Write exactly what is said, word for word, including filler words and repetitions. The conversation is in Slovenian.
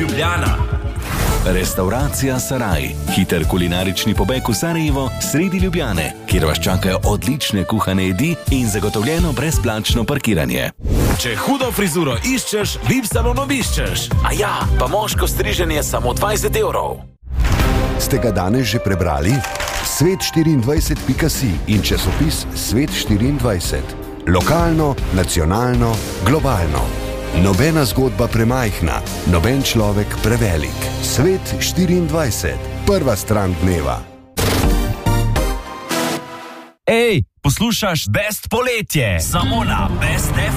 Ljubljana. Restauracija Saraj. Hiter kulinarični pobeg v Sarajevo, sredi Ljubljane, kjer vas čakajo odlične kuhane jedi in zagotovljeno brezplačno parkiranje. Če hudo frizuro iščeš, Vip salon obiščeš. A ja, pa moško striženje samo dvajset evrov. Ste ga danes že prebrali? svet štiriindvajset pika si in časopis Svet štiriindvajset. Lokalno, nacionalno, globalno. Nobena zgodba premajhna, noben človek prevelik. Svet štiriindvajset. Prva stran dneva. Ej, poslušaš Best poletje, samo na Best F M.